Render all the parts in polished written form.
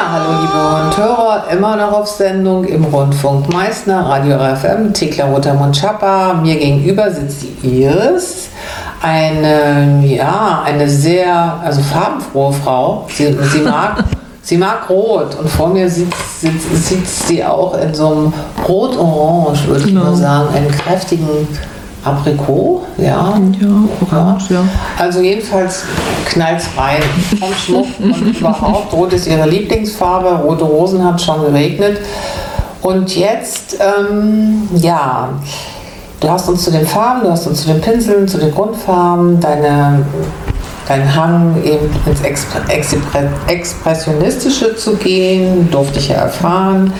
Hallo liebe Hörer, immer noch auf Sendung im Rundfunk Meißner, Radio RFM, Thekla Rotermund-Schapper. Mir gegenüber sitzt die Iris, eine sehr farbenfrohe Frau. Sie mag Rot und vor mir sitzt sie auch in so einem Rot-Orange, würde ich mal sagen, einen kräftigen Aprikot, orange, ja. Also jedenfalls knallt's rein. Vom Schmuck und überhaupt. Rot ist ihre Lieblingsfarbe. Rote Rosen hat schon geregnet. Und jetzt, du hast uns zu den Farben, du hast uns zu den Pinseln, zu den Grundfarben, deinen Hang eben ins Expressionistische zu gehen, durfte ich ja erfahren.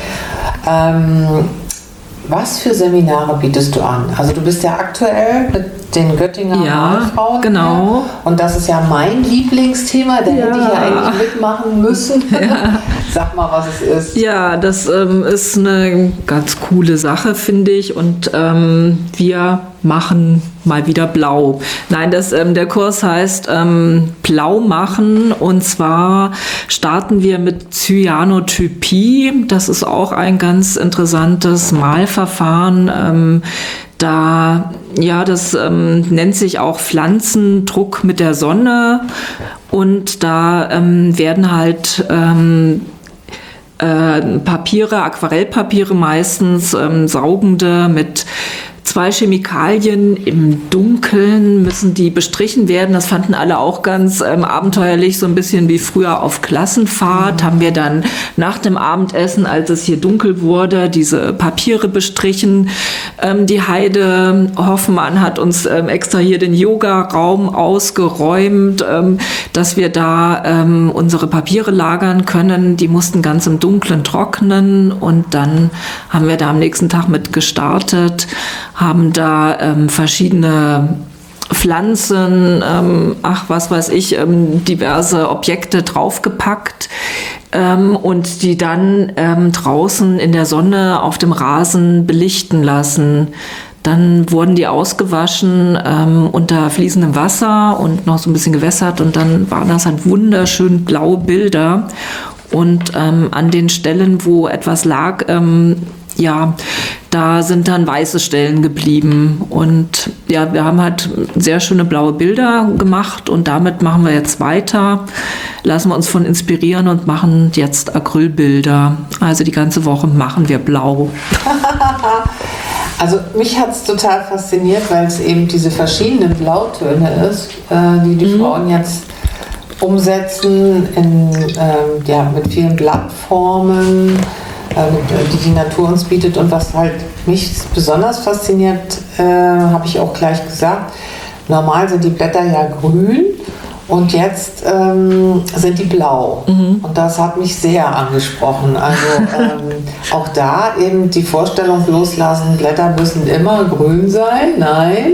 Was für Seminare bietest du an? Also du bist ja aktuell mit den Göttinger Malfrauen. Genau. Und das ist ja mein Lieblingsthema, da hätte ich ja eigentlich mitmachen müssen. Ja. Sag mal, was es ist. Ja, das ist eine ganz coole Sache, finde ich. Und wir machen mal wieder blau. Nein, der Kurs heißt Blau machen, und zwar starten wir mit Cyanotypie. Das ist auch ein ganz interessantes Malverfahren. Das nennt sich auch Pflanzendruck mit der Sonne, und da werden halt Papiere, Aquarellpapiere meistens, saugende mit 2 Chemikalien im Dunkeln müssen die bestrichen werden. Das fanden alle auch ganz abenteuerlich, so ein bisschen wie früher auf Klassenfahrt. Haben wir dann nach dem Abendessen, als es hier dunkel wurde, diese Papiere bestrichen. Die Heide Hoffmann hat uns extra hier den Yoga-Raum ausgeräumt, dass wir da unsere Papiere lagern können. Die mussten ganz im Dunkeln trocknen, und dann haben wir da am nächsten Tag mit gestartet, haben da verschiedene Pflanzen, diverse Objekte draufgepackt und die dann draußen in der Sonne auf dem Rasen belichten lassen. Dann wurden die ausgewaschen unter fließendem Wasser und noch so ein bisschen gewässert, und dann waren das halt wunderschön blaue Bilder. Und an den Stellen, wo etwas lag, da sind dann weiße Stellen geblieben, und ja, wir haben halt sehr schöne blaue Bilder gemacht, und damit machen wir jetzt weiter, lassen wir uns von inspirieren und machen jetzt Acrylbilder. Also die ganze Woche machen wir blau. Also mich hat es total fasziniert, weil es eben diese verschiedenen Blautöne ist, die Frauen jetzt umsetzen mit vielen Blattformen, die Natur uns bietet. Und was halt mich besonders fasziniert, habe ich auch gleich gesagt, normal sind die Blätter ja grün, und jetzt sind die blau. Und das hat mich sehr angesprochen. Also auch da eben die Vorstellung loslassen, Blätter müssen immer grün sein. Nein.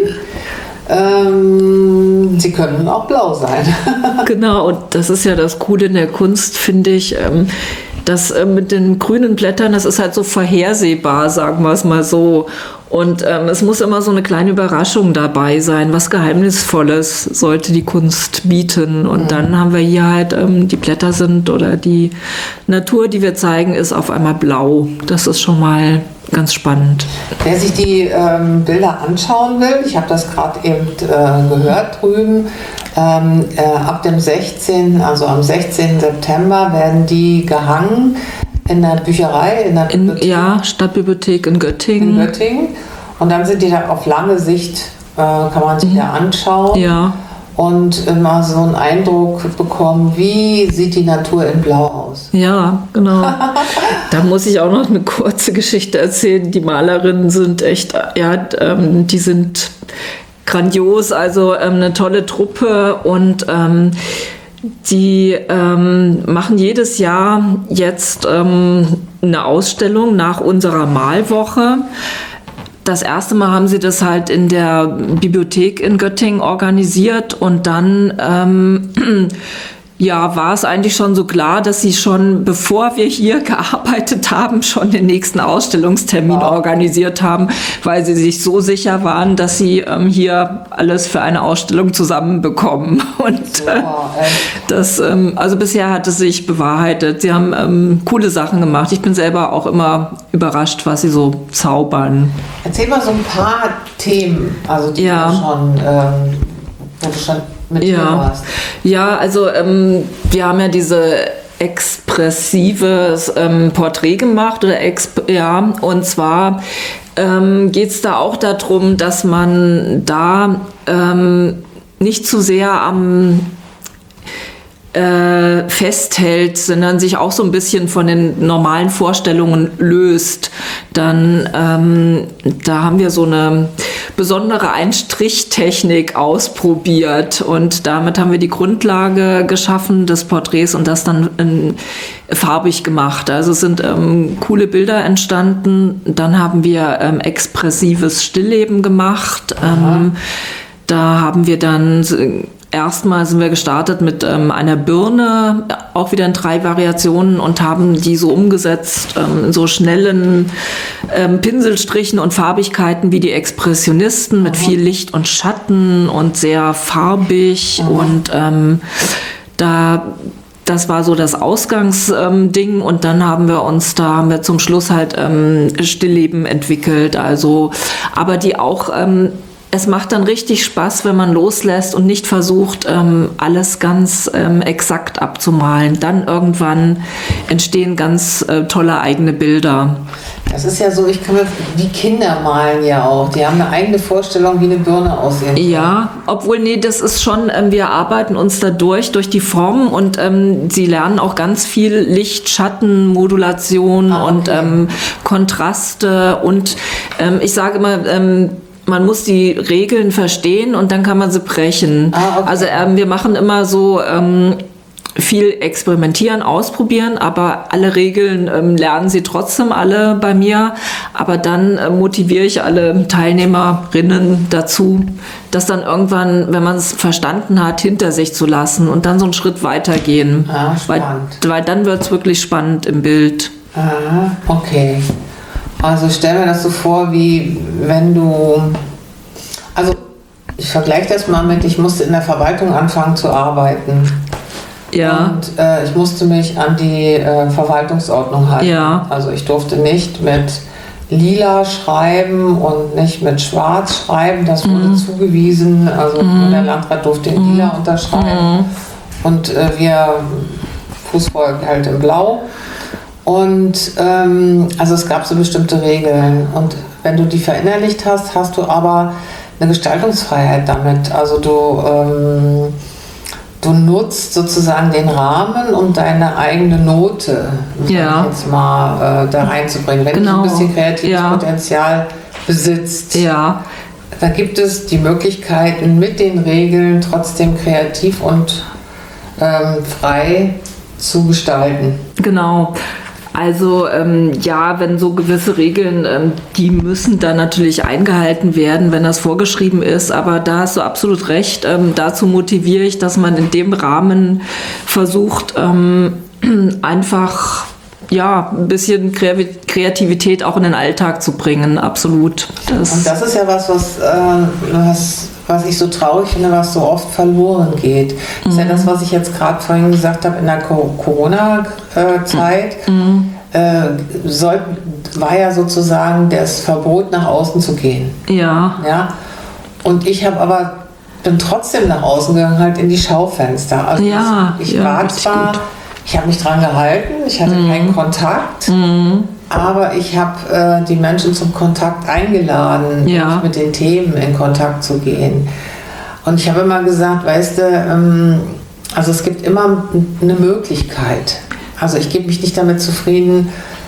Sie können auch blau sein. Genau, und das ist ja das Coole in der Kunst, finde ich. Das mit den grünen Blättern, das ist halt so vorhersehbar, sagen wir es mal so. Und es muss immer so eine kleine Überraschung dabei sein, was Geheimnisvolles sollte die Kunst bieten. Und dann haben wir hier halt, die Blätter sind, oder die Natur, die wir zeigen, ist auf einmal blau. Das ist schon mal ganz spannend. Wer sich die Bilder anschauen will, ich habe das gerade eben gehört drüben, ab dem 16., also am 16. September werden die gehangen in der Bücherei, in der Bibliothek. Stadtbibliothek in Göttingen. Und dann sind die da auf lange Sicht, kann man sich da anschauen. Ja. Und immer so einen Eindruck bekommen, wie sieht die Natur in Blau aus. Ja, genau. Da muss ich auch noch eine kurze Geschichte erzählen. Die Malerinnen sind echt, die sind grandios, also eine tolle Truppe, und die machen jedes Jahr jetzt eine Ausstellung nach unserer Malwoche. Das erste Mal haben sie das halt in der Bibliothek in Göttingen organisiert, und dann ja, war es eigentlich schon so klar, dass sie schon, bevor wir hier gearbeitet haben, schon den nächsten Ausstellungstermin organisiert haben, weil sie sich so sicher waren, dass sie hier alles für eine Ausstellung zusammenbekommen. Und das, also bisher hat es sich bewahrheitet. Sie haben coole Sachen gemacht. Ich bin selber auch immer überrascht, was sie so zaubern. Erzähl mal so ein paar Themen, also die du schon mit dir warst. Ja, also wir haben ja diese expressives Porträt gemacht und zwar geht es da auch darum, dass man da nicht zu sehr am festhält, sondern sich auch so ein bisschen von den normalen Vorstellungen löst. Dann da haben wir so eine besondere Einstrichtechnik ausprobiert und damit haben wir die Grundlage geschaffen des Porträts und das dann farbig gemacht. Also es sind coole Bilder entstanden. Dann haben wir expressives Stillleben gemacht. Da haben wir dann erstmal sind wir gestartet mit einer Birne, auch wieder in 3 Variationen und haben die so umgesetzt in so schnellen Pinselstrichen und Farbigkeiten wie die Expressionisten mit viel Licht und Schatten und sehr farbig und das war so das Ausgangsding und dann haben wir zum Schluss halt Stillleben entwickelt, also aber die auch es macht dann richtig Spaß, wenn man loslässt und nicht versucht, alles ganz exakt abzumalen. Dann irgendwann entstehen ganz tolle eigene Bilder. Das ist ja so, die Kinder malen ja auch. Die haben eine eigene Vorstellung, wie eine Birne aussehen kann. Ja, obwohl, das ist schon, wir arbeiten uns da durch die Formen und sie lernen auch ganz viel Licht, Schatten, Modulation und Kontraste und ich sage immer, man muss die Regeln verstehen und dann kann man sie brechen. Also wir machen immer so viel experimentieren, ausprobieren, aber alle Regeln lernen sie trotzdem alle bei mir. Aber dann motiviere ich alle Teilnehmerinnen dazu, das dann irgendwann, wenn man es verstanden hat, hinter sich zu lassen und dann so einen Schritt weitergehen. Weil dann wird es wirklich spannend im Bild. Okay. Also stell mir das so vor, wie wenn also ich vergleiche das mal mit, ich musste in der Verwaltung anfangen zu arbeiten. Ja. Und ich musste mich an die Verwaltungsordnung halten. Ja. Also ich durfte nicht mit lila schreiben und nicht mit schwarz schreiben, das wurde zugewiesen, also nur der Landrat durfte in lila unterschreiben und wir Fußvolk halt in blau. Und also es gab so bestimmte Regeln und wenn du die verinnerlicht hast, hast du aber eine Gestaltungsfreiheit damit. Also du nutzt sozusagen den Rahmen, um deine eigene Note jetzt mal da reinzubringen. Wenn du ein bisschen kreatives Potenzial besitzt, da gibt es die Möglichkeiten, mit den Regeln trotzdem kreativ und frei zu gestalten. Genau. Also wenn so gewisse Regeln, die müssen dann natürlich eingehalten werden, wenn das vorgeschrieben ist. Aber da hast du absolut recht. Dazu motiviere ich, dass man in dem Rahmen versucht, einfach ein bisschen Kreativität auch in den Alltag zu bringen. Absolut. Und das ist ja was ich so traurig finde, was so oft verloren geht. Das ist ja das, was ich jetzt gerade vorhin gesagt habe, in der Corona-Zeit war ja sozusagen das Verbot, nach außen zu gehen. Ja. Und ich bin trotzdem nach außen gegangen, halt in die Schaufenster. Also ich war zwar, ich habe mich dran gehalten, ich hatte keinen Kontakt, aber ich habe die Menschen zum Kontakt eingeladen, mit den Themen in Kontakt zu gehen. Und ich habe immer gesagt, weißt du, also es gibt immer eine Möglichkeit. Also ich gebe mich nicht damit zufrieden,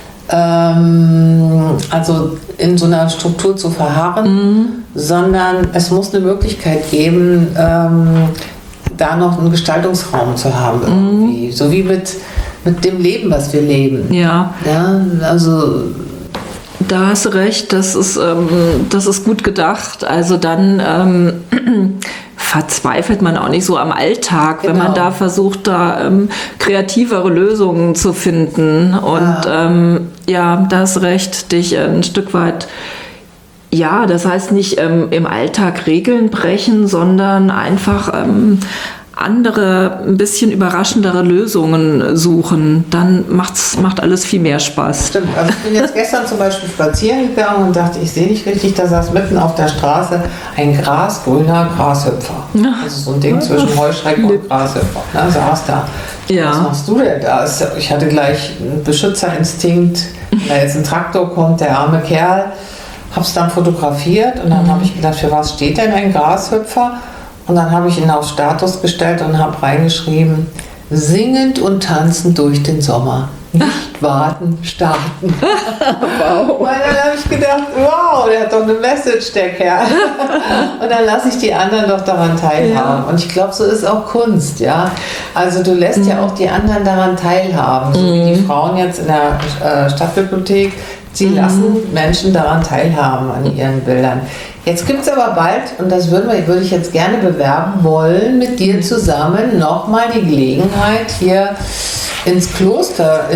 also in so einer Struktur zu verharren, sondern es muss eine Möglichkeit geben, da noch einen Gestaltungsraum zu haben irgendwie. So wie mit dem Leben, was wir leben. Ja, also da hast du recht, das ist gut gedacht. Also dann verzweifelt man auch nicht so am Alltag, wenn man da versucht, da kreativere Lösungen zu finden. Und da hast recht, dich ein Stück weit, ja, das heißt nicht im Alltag Regeln brechen, sondern einfach andere, ein bisschen überraschendere Lösungen suchen, dann macht alles viel mehr Spaß. Stimmt, also ich bin jetzt gestern zum Beispiel spazieren gegangen und dachte, ich sehe nicht richtig, da saß mitten auf der Straße ein grasgrüner Grashüpfer. Ja. Also so ein Ding zwischen Heuschrecken und Grashüpfer. Na, saß da. Ja. Was machst du denn da? Ich hatte gleich einen Beschützerinstinkt, wenn jetzt ein Traktor kommt, der arme Kerl. Hab's dann fotografiert und dann habe ich gedacht, für was steht denn ein Grashüpfer? Und dann habe ich ihn auf Status gestellt und habe reingeschrieben, singend und tanzend durch den Sommer. Nicht warten, starten. Wow. Und dann habe ich gedacht, wow, der hat doch eine Message, der Kerl. Und dann lasse ich die anderen doch daran teilhaben. Ja. Und ich glaube, so ist auch Kunst, ja. Also du lässt ja auch die anderen daran teilhaben. So wie die Frauen jetzt in der Stadtbibliothek, sie lassen Menschen daran teilhaben an ihren Bildern. Jetzt gibt es aber bald, und das würde ich jetzt gerne bewerben wollen, mit dir zusammen nochmal die Gelegenheit, hier ins Forsthaus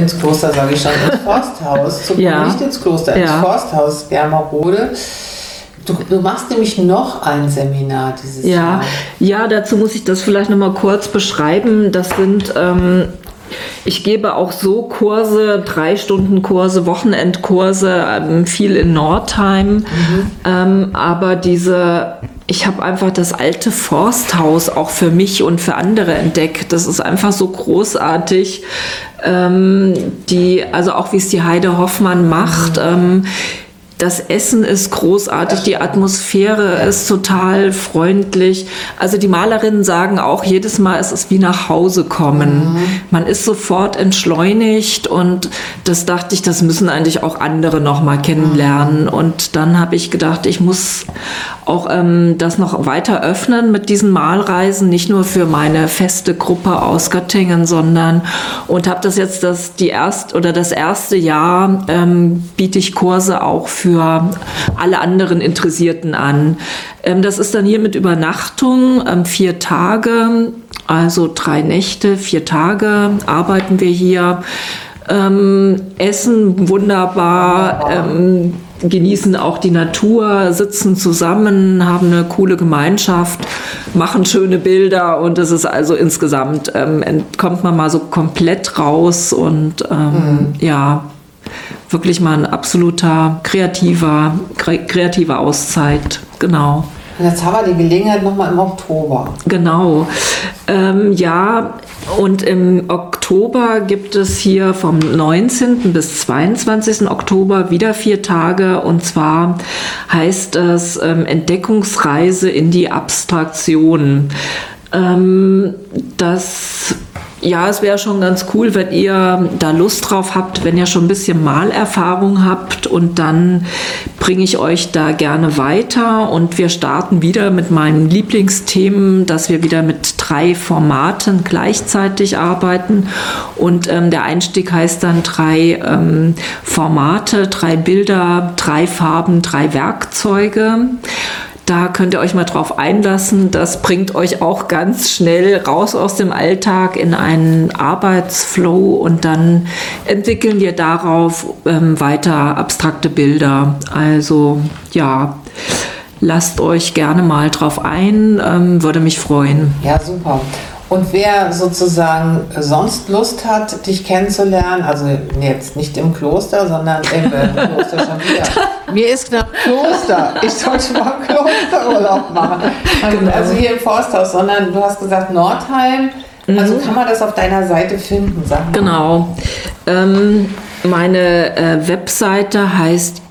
zu kommen, nicht ins Kloster, ins Forsthaus Germerode. Du machst nämlich noch ein Seminar dieses Jahr. Ja, dazu muss ich das vielleicht nochmal kurz beschreiben. Das sind... ich gebe auch so Kurse, 3-Stunden-Kurse, Wochenendkurse, viel in Nordheim. Aber ich habe einfach das alte Forsthaus auch für mich und für andere entdeckt. Das ist einfach so großartig. Also auch wie es die Heide Hoffmann macht. Das Essen ist großartig, die Atmosphäre ist total freundlich. Also die Malerinnen sagen auch jedes Mal, es ist wie nach Hause kommen. Man ist sofort entschleunigt und das dachte ich, das müssen eigentlich auch andere noch mal kennenlernen. Und dann habe ich gedacht, ich muss auch das noch weiter öffnen mit diesen Malreisen, nicht nur für meine feste Gruppe aus Göttingen, sondern und habe das jetzt das erste Jahr biete ich Kurse auch für alle anderen Interessierten an. Das ist dann hier mit Übernachtung, 4 Tage, also 3 Nächte, 4 Tage arbeiten wir hier, essen wunderbar, genießen auch die Natur, sitzen zusammen, haben eine coole Gemeinschaft, machen schöne Bilder und es ist also insgesamt, kommt man mal so komplett raus und wirklich mal ein absoluter kreative Auszeit, genau. Und jetzt haben wir die Gelegenheit nochmal im Oktober. Genau, und im Oktober gibt es hier vom 19. bis 22. Oktober wieder 4 Tage und zwar heißt es Entdeckungsreise in die Abstraktion. Es wäre schon ganz cool, wenn ihr da Lust drauf habt, wenn ihr schon ein bisschen Malerfahrung habt und dann bringe ich euch da gerne weiter und wir starten wieder mit meinen Lieblingsthemen, dass wir wieder mit 3 Formaten gleichzeitig arbeiten und der Einstieg heißt dann 3 Formate, 3 Bilder, 3 Farben, 3 Werkzeuge. Da könnt ihr euch mal drauf einlassen. Das bringt euch auch ganz schnell raus aus dem Alltag in einen Arbeitsflow und dann entwickeln wir darauf weiter abstrakte Bilder. Also lasst euch gerne mal drauf ein, würde mich freuen. Ja, super. Und wer sozusagen sonst Lust hat, dich kennenzulernen, also jetzt nicht im Kloster, sondern im Kloster schon wieder. Mir ist nach Kloster. Ich sollte mal Klosterurlaub machen. Genau. Also hier im Forsthaus, sondern du hast gesagt Nordheim. Also kann man das auf deiner Seite finden? Sag mal. Genau. Meine Webseite heißt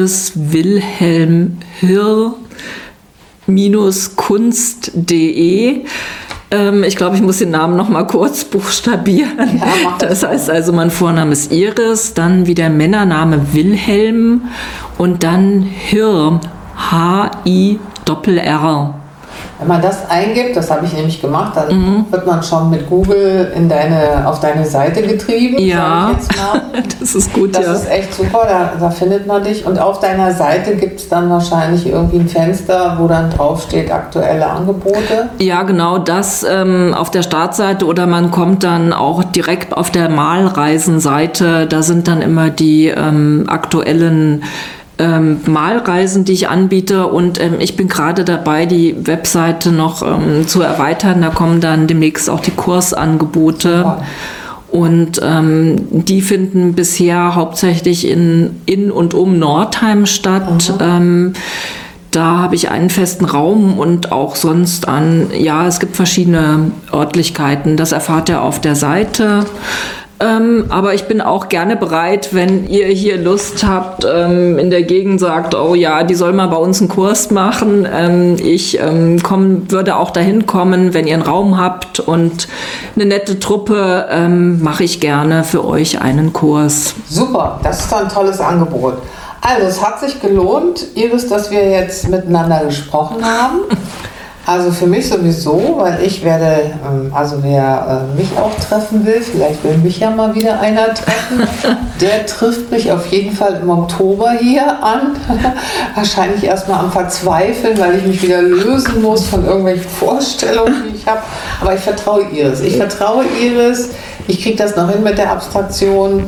iriswilhelmhirr-kunst.de. Ich glaube, ich muss den Namen noch mal kurz buchstabieren. Ja, das heißt also, mein Vorname ist Iris, dann wie der Männername Wilhelm und dann Hirr, H-I-R-R. Wenn man das eingibt, das habe ich nämlich gemacht, dann wird man schon mit Google auf deine Seite getrieben. Ja, sag ich jetzt mal. das ist gut, Das ist echt super, da findet man dich. Und auf deiner Seite gibt es dann wahrscheinlich irgendwie ein Fenster, wo dann draufsteht aktuelle Angebote. Ja, genau das auf der Startseite, oder man kommt dann auch direkt auf der Malreisenseite. Da sind dann immer die aktuellen Malreisen, die ich anbiete, und ich bin gerade dabei, die Webseite noch zu erweitern. Da kommen dann demnächst auch die Kursangebote. Wow. Und die finden bisher hauptsächlich in und um Nordheim statt. Da habe ich einen festen Raum und auch sonst es gibt verschiedene Örtlichkeiten. Das erfahrt ihr auf der Seite. Aber ich bin auch gerne bereit, wenn ihr hier Lust habt, in der Gegend sagt, oh ja, die soll mal bei uns einen Kurs machen. Ich würde auch dahin kommen, wenn ihr einen Raum habt und eine nette Truppe, mache ich gerne für euch einen Kurs. Super, das ist ein tolles Angebot. Also es hat sich gelohnt, Iris, dass wir jetzt miteinander gesprochen haben. Also für mich sowieso, weil ich werde, wer mich auch treffen will, vielleicht will mich ja mal wieder einer treffen, der trifft mich auf jeden Fall im Oktober hier an. Wahrscheinlich erstmal am Verzweifeln, weil ich mich wieder lösen muss von irgendwelchen Vorstellungen, die ich habe. Aber ich vertraue Iris. Ich kriege das noch hin mit der Abstraktion.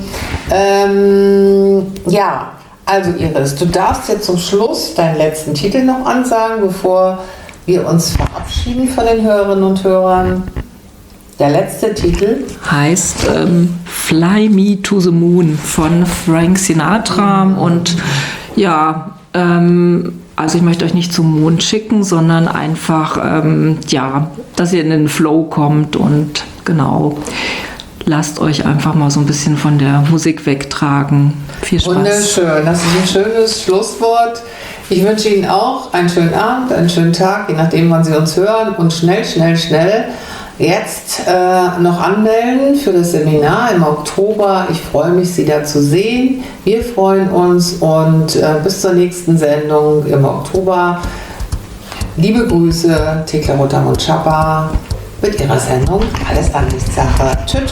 Also Iris, du darfst jetzt zum Schluss deinen letzten Titel noch ansagen, bevor wir uns verabschieden von den Hörerinnen und Hörern. Der letzte Titel heißt Fly Me to the Moon von Frank Sinatra. Und also ich möchte euch nicht zum Mond schicken, sondern einfach, dass ihr in den Flow kommt und genau, lasst euch einfach mal so ein bisschen von der Musik wegtragen. Viel Spaß. Wunderschön, das ist ein schönes Schlusswort. Ich wünsche Ihnen auch einen schönen Abend, einen schönen Tag, je nachdem, wann Sie uns hören. Und schnell jetzt noch anmelden für das Seminar im Oktober. Ich freue mich, Sie da zu sehen. Wir freuen uns und bis zur nächsten Sendung im Oktober. Liebe Grüße, Thekla Rotermund-Schapper mit ihrer Sendung Alles Ansichtssache. Tschüss.